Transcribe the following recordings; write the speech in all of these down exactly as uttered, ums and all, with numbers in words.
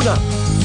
ayuda.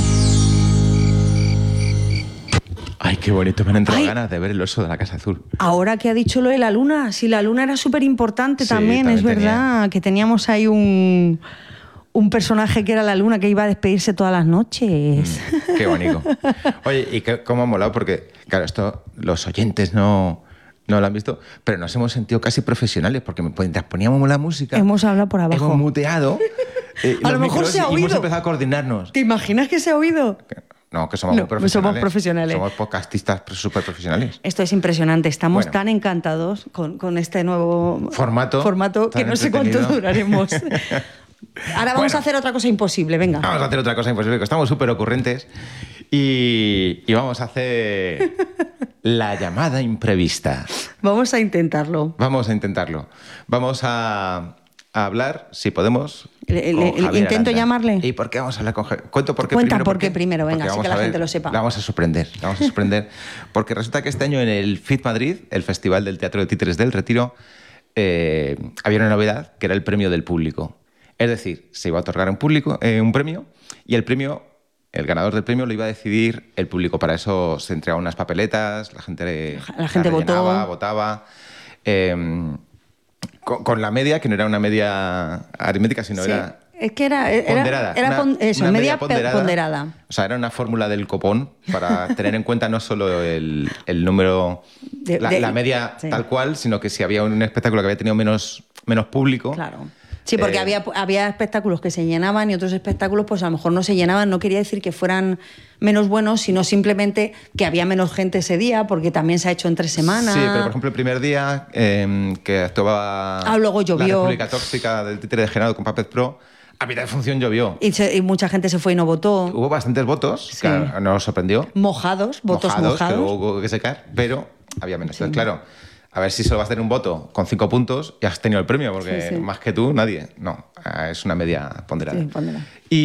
Ay, qué bonito, me han entrado Ay. ganas de ver el oso de la Casa Azul. Ahora que ha dicho lo de la luna, si la luna era súper importante Sí, también, también es verdad, tenía. que teníamos ahí un, un personaje que era la luna que iba a despedirse todas las noches. Mm, qué bonito. Oye, y qué, cómo ha molado, porque, claro, esto los oyentes no, no lo han visto, pero nos hemos sentido casi profesionales, porque mientras poníamos la música... Hemos hablado por abajo. Hemos muteado eh, A los lo mejor micros se ha y hemos oído. empezado a coordinarnos. ¿Te imaginas que se ha oído? No, que somos No, muy profesionales. somos profesionales. Somos podcastistas súper profesionales. Esto es impresionante. Estamos Bueno. tan encantados con, con este nuevo Formato formato que tan no sé cuánto entretenido. duraremos. Ahora vamos Bueno. a hacer otra cosa imposible, venga. Vamos a hacer otra cosa imposible, que estamos súper ocurrentes. Y, y vamos a hacer la llamada imprevista. Vamos a intentarlo. Vamos a intentarlo. Vamos a, a hablar, si podemos. Le- con le- Javier intento Aranda. llamarle. ¿Y por qué vamos a hablar con Javier? Cuento por qué Cuenta primero. por qué primero, venga, porque así que vamos la a gente lo sepa. La vamos a sorprender. La vamos a sorprender. Porque resulta que este año en el F I T Madrid, el Festival del Teatro de Títeres del Retiro, eh, había una novedad que era el premio del público. Es decir, se iba a otorgar un, público, eh, un premio y el premio. El ganador del premio lo iba a decidir el público. Para eso se entregaban unas papeletas, la gente, La gente votó. rellenaba, votaba. Eh, con, con la media, que no era una media aritmética, sino Sí. era Es que era, era, ponderada. era una- pon- eso, una media, pe- ponderada. O sea, era una fórmula del copón para tener en cuenta no solo el, el número, De- la, de- la media sí. tal cual, sino que si había un espectáculo que había tenido menos, menos público. Claro. Sí, porque Eh, había, había espectáculos que se llenaban y otros espectáculos pues a lo mejor no se llenaban. No quería decir que fueran menos buenos, sino simplemente que había menos gente ese día, porque también se ha hecho en tres semanas. Sí, pero por ejemplo el primer día eh, que actuaba Ah, luego llovió. la República Tóxica del Títere de Genaro con Puppet Pro, a mitad de función llovió. Y, se- y mucha gente se fue y no votó. Hubo bastantes votos, Sí. que a- nos sorprendió. Mojados, votos mojados, mojados. que luego hubo que secar, pero había menos. Entonces, claro, a ver si solo vas a tener un voto con cinco puntos y has tenido el premio, porque Sí, sí. más que tú, nadie. No, es una media ponderada. Sí, ponderada.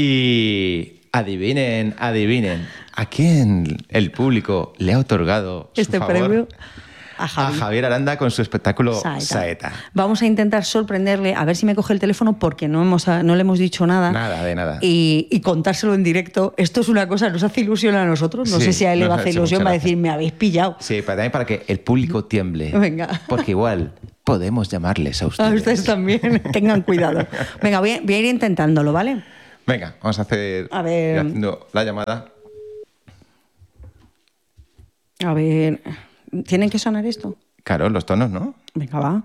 Y adivinen, adivinen, ¿a quién el público le ha otorgado su Este favor? premio a Javi. A Javier Aranda con su espectáculo Saeta. Saeta. Vamos a intentar sorprenderle, a ver si me coge el teléfono, porque no, hemos, no le hemos dicho nada. Nada, de nada. Y, y contárselo en directo. Esto es una cosa, nos hace ilusión a nosotros. No Sí, sé si a él le nos va a ha hacer hecho ilusión, mucha va a gracia. decir, me habéis pillado. Sí, pero también para que el público tiemble. Venga. Porque igual podemos llamarles a ustedes. A ustedes también, tengan cuidado. Venga, voy a, voy a ir intentándolo, ¿vale? Venga, vamos a hacer A ver. ir haciendo la llamada. A ver, ¿tienen que sonar esto? Claro, los tonos, ¿no? Venga, va.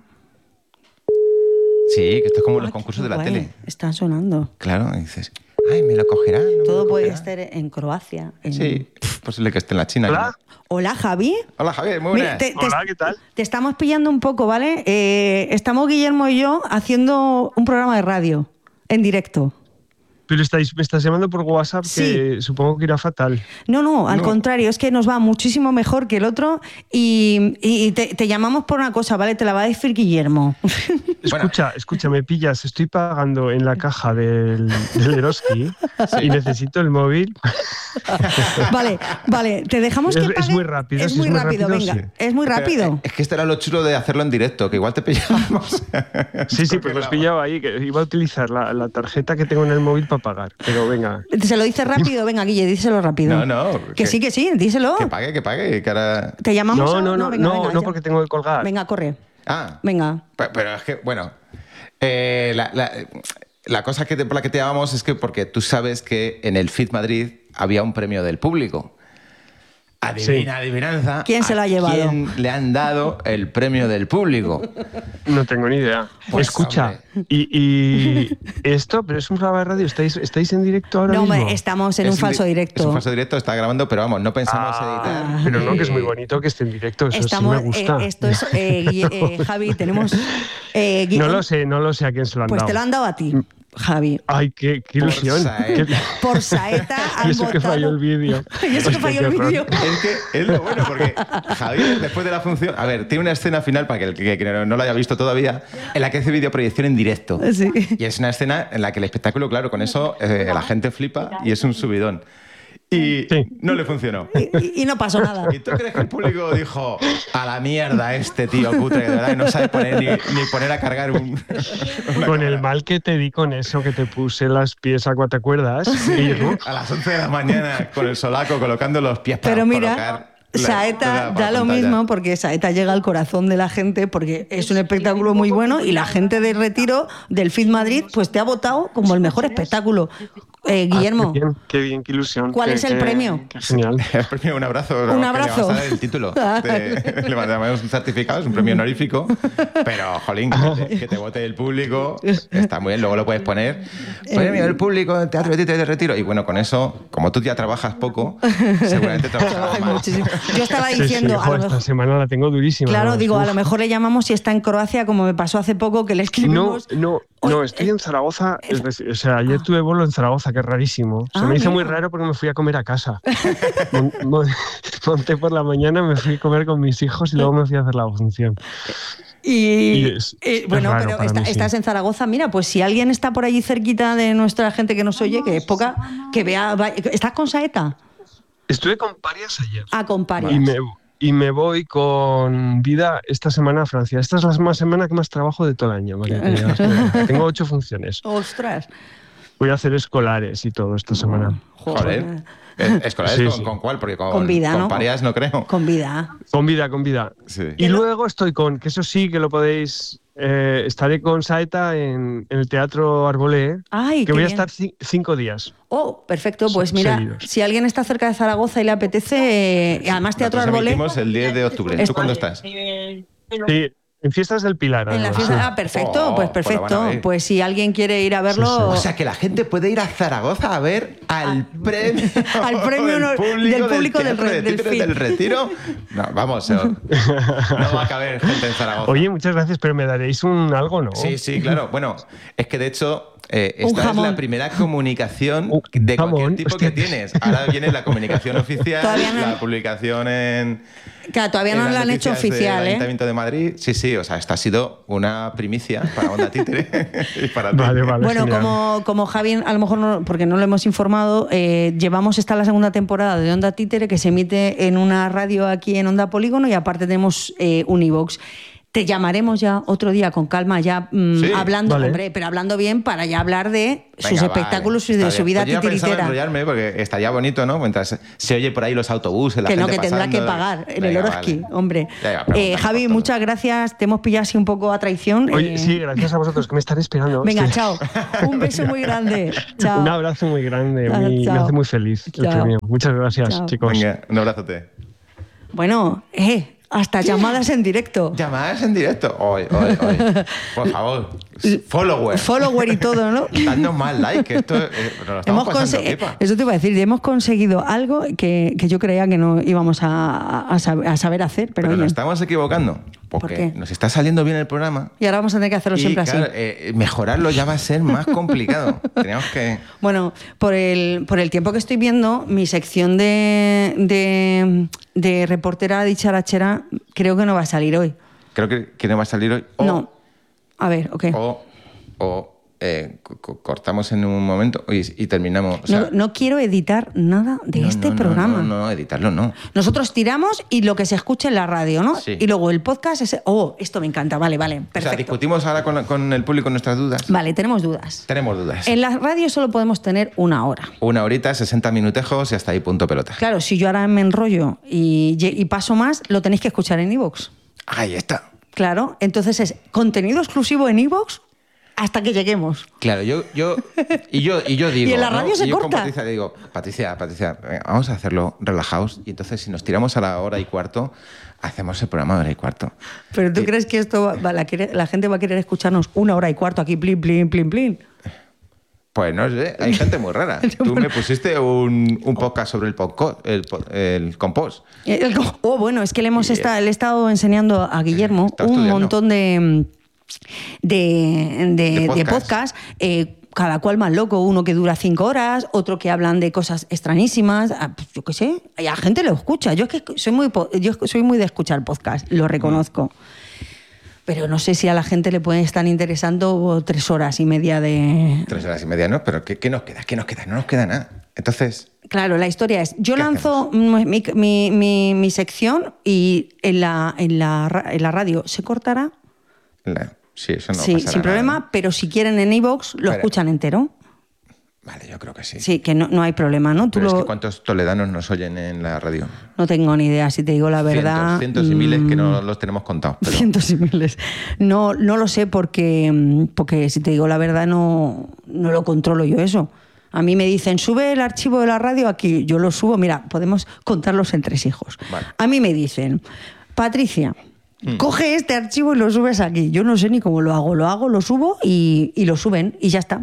Sí, que esto es como los Ah, concursos qué de la guay. tele. Está sonando. Claro, y dices, ay, me lo cogerá. no me Todo lo puede cogerá. estar en Croacia. en- Sí, pf, posible que esté en la China. Hola. Hola, Javi. Hola, Javier, muy Mira, buenas. te, te- Hola, ¿qué tal? te estamos pillando un poco, ¿vale? Eh, estamos Guillermo y yo haciendo un programa de radio en directo. Pero estáis, me estás llamando por WhatsApp, que supongo que irá fatal. No, no, al No. contrario, es que nos va muchísimo mejor que el otro y, y te, te llamamos por una cosa, ¿vale? Te la va a decir Guillermo. Escucha, escucha, me pillas, estoy pagando en la caja del, del Eroski y necesito el móvil. Vale, vale, te dejamos Es- que es pague. muy rápido, Es si muy es muy rápido, rápido, venga, sí. es muy Pero, rápido. eh, es que esto era lo chulo de hacerlo en directo, que igual te pillábamos. Sí, sí, pues lo has pillado ahí, que iba a utilizar la, la tarjeta que tengo en el móvil para pagar. Pero venga, Se lo dice rápido, venga, Guille, díselo rápido. No, no, Que que- sí, que sí, díselo. Que pague, que pague, que ahora... Te llamamos. no, a- no, no, venga, no, venga, no, ya. porque tengo que colgar. Venga, corre. Ah, Venga. Pero, pero es que, bueno, eh, la, la- la cosa que te, por la que te llamamos es que porque tú sabes que en el F I T Madrid había un premio del público. Adivina, adivinanza. ¿Quién se lo ¿a ha llevado? ¿Quién le han dado el premio del público? No tengo ni idea. Pues, Escucha, y, y esto, pero es un programa de radio, ¿estáis, estáis en directo ahora No, mismo? hombre, estamos en Es un falso di- directo. Es un falso directo, está grabando, pero vamos, no pensamos Ah, editar. pero no, que es muy Eh, bonito que esté en directo, eso Estamos, sí me gusta. eh, esto es, eh, Guille- eh, Javi, tenemos... eh, Guille- No lo sé, no lo sé a quién se lo han Pues dado. te lo han dado a ti, Javi. Ay, qué, qué Por ilusión. Saeta. Qué- Por Saeta han Y eso que votado- falló el vídeo. Y eso que Hostia, falló el qué horror. vídeo. Es que es lo bueno, porque Javier, después de la función. A ver, tiene una escena final, para que el que, que no lo haya visto todavía, en la que hace videoproyección en directo. Sí. Y es una escena en la que el espectáculo, claro, con eso eh, la gente flipa y es un subidón. y Sí. no le funcionó. Y, y no pasó nada. ¿Y tú crees que el público dijo, a la mierda este tío cutre, de verdad, y no sabe poner ni, ni poner a cargar un... una Con cámara? el mal que te di con eso, que te puse las pies a cuatro, ¿te acuerdas? Y yo, A las once de la mañana con el solaco colocando los pies para Pero mira, colocar la- Saeta la- para da lo pantalla. mismo porque Saeta llega al corazón de la gente porque es un espectáculo muy bueno y la gente del Retiro del Fit Madrid pues te ha votado como el mejor espectáculo. Eh, Guillermo, Ah, qué bien, qué bien, qué ilusión. ¿Cuál qué- es el qué- premio? qué genial. El premio, un abrazo. Un vamos, que abrazo. Le vamos a dar el título. De- le mandamos un certificado, es un premio honorífico. Pero, jolín, que te, que te vote el público está muy bien. Luego lo puedes poner. Premio del público del Teatro de Títeres del Retiro. Y bueno, con eso, como tú ya trabajas poco, seguramente trabajas trabaja más. muchísimo. Yo estaba Sí, sí, diciendo, a joder, lo esta mejor, semana la tengo durísima. claro, además. digo, a Uf. lo mejor le llamamos si está en Croacia, como me pasó hace poco, que le No, escribimos. no, Oye, no, estoy en Zaragoza. es decir, o sea, ayer tuve bolo en Zaragoza, que es rarísimo. Se Ah, me hizo muy mira. raro porque me fui a comer a casa. Mon- mon- Monté por la mañana, me fui a comer con mis hijos y luego me fui a hacer la función. Y, Y es- eh, es bueno, raro pero para está- mí, sí. estás en Zaragoza. Mira, pues si alguien está por allí cerquita de nuestra gente que nos oye, que es poca, que vea. va- ¿Estás con Saeta? Estuve con Parias ayer. Ah, con Parias. Y me, y me voy con Vida esta semana a Francia. Esta es la más semana que más trabajo de todo el año. Vale, que ya os- tengo ocho funciones. Ostras. Voy a hacer escolares y todo esta semana. Joder. ¿Es- ¿Escolares Sí, con, sí. con cuál? Porque con, Con Vida, con ¿no? Parias no creo. Con vida. Con Vida, con Vida. Sí. Y luego estoy con, que eso sí que lo podéis, eh, estaré con Saeta en, en el Teatro Arbolé, Ay, que qué voy a bien. estar ci- cinco días. Oh, perfecto. Pues Se- mira, seguidos. si alguien está cerca de Zaragoza y le apetece, eh, además Teatro Nosotros Arbolé. emitimos el diez de octubre. ¿Tú cuándo estás? Sí, en Fiestas del Pilar. En la además, fiesta. sí. Ah, perfecto, Oh, pues pues lo van a perfecto. ver. Pues si alguien quiere ir a verlo. Sí, sí. O sea, que la gente puede ir a Zaragoza a ver al premio, Al premio del honor- público del público del Teatro re- de del Títeres F I. del Retiro. No, vamos, eh, no va a caber gente en Zaragoza. Oye, muchas gracias, pero me daréis un algo, ¿no? Sí, sí, claro. Bueno, es que de hecho eh, Un esta es jamón. la primera comunicación Un de cualquier jamón, tipo hostia. que tienes. Ahora viene la comunicación oficial, Todavía no- la publicación en... Claro, todavía en no las la han hecho noticias oficial, del ¿eh? Ayuntamiento de Madrid. Sí, sí, o sea, esto ha sido una primicia para Onda Títere y para ti. Vale, vale. Bueno, genial. como, como Javi, a lo mejor no, porque no lo hemos informado, eh, llevamos esta la segunda temporada de Onda Títere que se emite en una radio aquí en Onda Polígono y aparte tenemos eh, un iVoox. Te llamaremos ya otro día con calma, ya mm, Sí, hablando, vale. hombre, pero hablando bien para ya hablar de sus Venga, espectáculos vale, y de está su bien. vida Pues yo ya pensaba titiritera. enrollarme porque estaría bonito, ¿no? Mientras se oye por ahí los autobuses, la Que no, gente que tendrá que pasando. pagar en el Venga, Oroski, vale. hombre. Ya iba a preguntar Eh, por Javi, todo. muchas gracias. Te hemos pillado así un poco a traición. Oye, eh, sí, gracias a vosotros que me están esperando. Venga, Estoy- chao. Un beso muy grande. Chao. Un abrazo muy grande, Ah, muy- me chao. hace muy feliz el Chao. premio. Muchas gracias, Chao. chicos. Venga, un abrazote. Bueno, eh, hasta llamadas en directo. Llamadas en directo. Hoy, hoy, hoy. Por favor, followers. Follower y todo, ¿no? Dadnos más like, que esto eh, nos lo estamos Hemos pasando conse- pipa. Eso te iba a decir, hemos conseguido algo que, que yo creía que no íbamos a, a sab- a saber hacer, pero, Pero oye. nos estamos equivocando. Porque qué? nos está saliendo bien el programa. Y ahora vamos a tener que hacerlo Y siempre claro, así. eh, mejorarlo ya va a ser más complicado. Tenemos que. Bueno, por el, por el tiempo que estoy viendo, mi sección de, de, de reportera dicharachera creo que no va a salir hoy. Creo que, que no va a salir hoy. O, No. A ver, ok. O, o eh, co- co- cortamos en un momento y, y terminamos. O sea, no, no quiero editar nada de no, este no, no, programa. No, no, editarlo no. Nosotros tiramos y lo que se escucha en la radio, ¿no? Sí. Y luego el podcast es... Oh, esto me encanta, vale, vale, O sea, perfecto. discutimos ahora con, con el público nuestras dudas. Vale, tenemos dudas. Tenemos dudas. En la radio solo podemos tener una hora. Una horita, sesenta minutejos y hasta ahí punto pelota. Claro, si yo ahora me enrollo y, y paso más, lo tenéis que escuchar en iVoox. Ahí está. Claro, entonces es contenido exclusivo en iVoox hasta que lleguemos. Claro, yo, yo, y yo, y yo digo. Y en la radio ¿no? se Y yo corta. con Patricia le digo, Patricia, Patricia, venga, vamos a hacerlo relajados. Y entonces, si nos tiramos a la hora y cuarto, hacemos el programa de hora y cuarto. Pero ¿tú Y- crees que esto va- va- la, quiere- la gente va a querer escucharnos una hora y cuarto aquí, plin, plin, plin, plin? Pues no sé, hay gente muy rara. Tú me pusiste un, un podcast sobre el, podco- el, po- el compost. El- oh, bueno, es que le hemos Y, eh, esta- le he estado enseñando a Guillermo Está un estudiando. montón de, de, de, De de podcast. podcast, eh, cada cual más loco, uno que dura cinco horas, otro que hablan de cosas extrañísimas, ah, pues yo qué sé, y a la gente lo escucha. Yo es que soy muy, po- yo soy muy de escuchar podcast, lo reconozco. Pero no sé si a la gente le pueden estar interesando tres horas y media de... Tres horas y media, ¿no? Pero ¿qué, qué nos queda? ¿Qué nos queda? No nos queda nada. Entonces, Claro, la historia es, yo ¿Qué lanzo mi, mi, mi, mi sección y en la, en, la, en la radio se cortará. La, sí, eso no sí, pasará sin problema, nada, ¿no? pero si quieren en iVoox lo Pero, escuchan entero. Vale, yo creo que sí. Sí, que no, no hay problema, ¿no? Tú Pero lo... es que ¿cuántos toledanos nos oyen en la radio? No tengo ni idea, si te digo la verdad. Cientos, cientos y miles que no los tenemos contados. Pero... Cientos y miles. No, no lo sé porque, porque, si te digo la verdad, no, no lo controlo yo eso. A mí me dicen, sube el archivo de la radio aquí. Yo lo subo, mira, podemos contarlos en tres hijos. Vale. A mí me dicen, Patricia, mm. coge este archivo y lo subes aquí. Yo no sé ni cómo lo hago. Lo hago, lo subo y, y lo suben y ya está.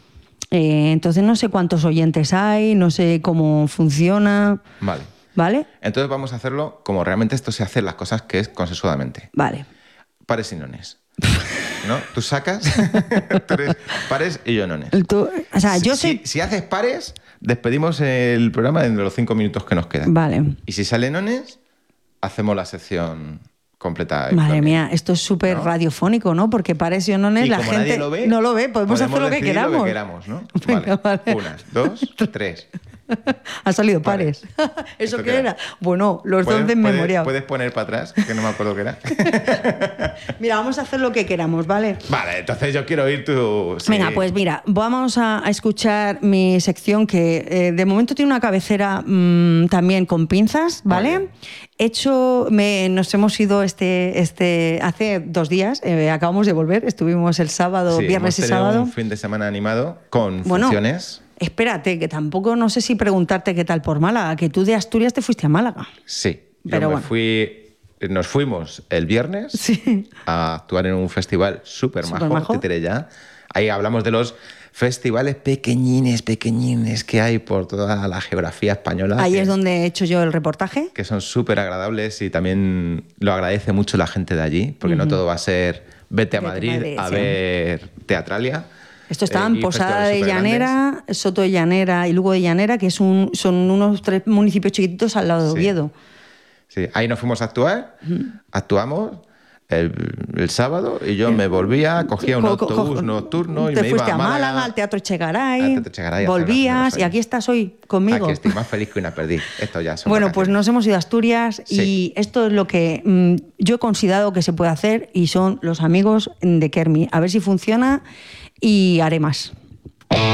Eh, entonces no sé cuántos oyentes hay, no sé cómo funciona. Vale. ¿Vale? Entonces vamos a hacerlo como realmente esto se hace, las cosas que es consensuadamente. Vale. Pares y nones. ¿No? Tú sacas, tú eres pares y yo nones. Tú, o sea, yo si, sé... si, si haces pares, despedimos el programa en los cinco minutos que nos quedan. Vale. Y si sale nones, hacemos la sección completa. Madre mía, esto es súper ¿no? radiofónico, ¿no? Porque pares y nones la gente nadie lo ve, no lo ve, podemos, podemos hacer lo que queramos. Lo que queramos, ¿no? Venga, vale. vale. Una, dos, tres. Han salido pares. Vale. ¿Eso qué era? era? Bueno, los dos desmemoriados. ¿Puedes poner para atrás? Que no me acuerdo qué era. Mira, vamos a hacer lo que queramos, ¿vale? Vale, entonces yo quiero oír tu... Sí. Venga, pues mira, vamos a, a escuchar mi sección que eh, de momento tiene una cabecera mmm, también con pinzas, ¿vale? Hecho, me, nos hemos ido este, este hace dos días, eh, acabamos de volver, estuvimos el sábado, sí, viernes hemos y sábado. Un fin de semana animado con bueno, funciones. Espérate, que tampoco no sé si preguntarte qué tal por Málaga, que tú de Asturias te fuiste a Málaga. Sí, pero yo me bueno. fui, nos fuimos el viernes sí. a actuar en un festival súper majo, Titerella. Ahí hablamos de los festivales pequeñines, pequeñines que hay por toda la geografía española. Ahí que, es donde he hecho yo el reportaje. Que son súper agradables y también lo agradece mucho la gente de allí, porque uh-huh. no todo va a ser vete a Madrid, Madrid a sí. ver Teatralia. Esto está en eh, Posada de Llanera, grandes. Soto de Llanera y Lugo de Llanera, que es un, son unos tres municipios chiquititos al lado de Oviedo. Sí, sí. Ahí nos fuimos a actuar, uh-huh. actuamos el, el sábado y yo me volvía, cogía un autobús co- co- nocturno y te me fuiste iba a Málaga, a Málaga, al Teatro Echegaray, al Teatro Echegaray volvías y aquí estás hoy conmigo. Aquí estoy más feliz que una perdiz. Esto ya son bueno, vacaciones. Pues nos hemos ido a Asturias sí. y esto es lo que mmm, yo he considerado que se puede hacer y son los amigos de Kermi. A ver si funciona y haré más.